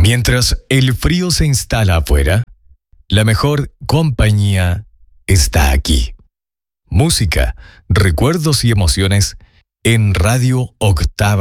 Mientras el frío se instala afuera, la mejor compañía está aquí. Música, recuerdos y emociones en Radio Octava